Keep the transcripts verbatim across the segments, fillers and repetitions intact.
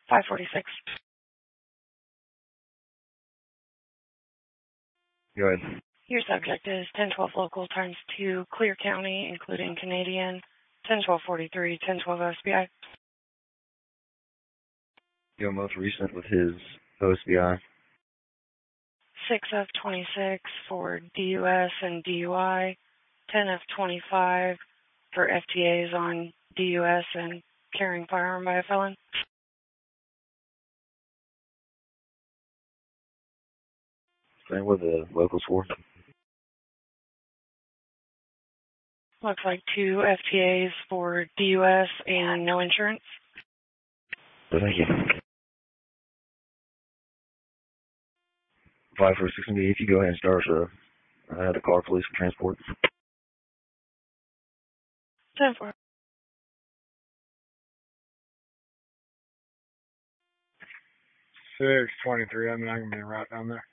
five forty-six. Go ahead. Your subject is ten twelve local times two, Clear County, including Canadian, ten twelve forty-three, ten twelve O S B I. Go most recent with his O S B I. six F twenty-six for D U S and D U I, ten F twenty-five for F T As on D U S and carrying firearm by a felon. Same with the locals for. Looks like two F T As for D U S and no insurance. Thank you. five four six, if you go ahead and start uh, I had a car police for transport. ten four. six twenty-three, I'm not going to be right down there.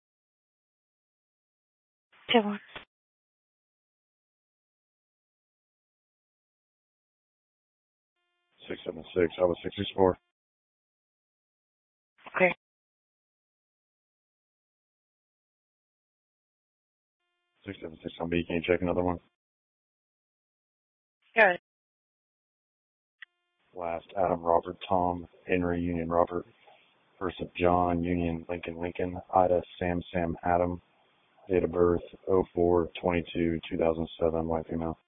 ten one. six seven six, I was six six four. Okay. six seven six on B, can you check another one? Got it. Last, Adam, Robert, Tom, Henry, Union, Robert. First of John, Union, Lincoln, Lincoln. Ida, Sam, Sam, Adam. Date of birth, oh four twenty-two two thousand seven, white female.